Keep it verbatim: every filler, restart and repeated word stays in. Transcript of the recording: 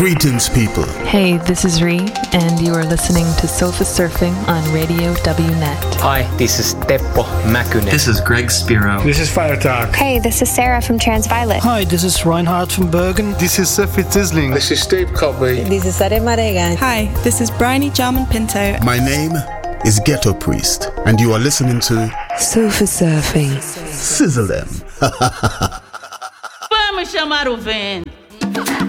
Greetings, people. Hey, this is Ree, and you are listening to Sofa Surfing on Radio W Net. Hi, this is Teppo Mäkynen. This is Greg Spiro. This is Fire Talk. Hey, this is Sarah from Transviolet. Hi, this is Reinhard from Bergen. This is Sophie Tisling. This is Steve Cobby. This is Sare Marega. Hi, this is Bryony Jarman Pinto. My name is Ghetto Priest, and you are listening to Sofa Surfing. Sizzle them. Vamos chamar o vento.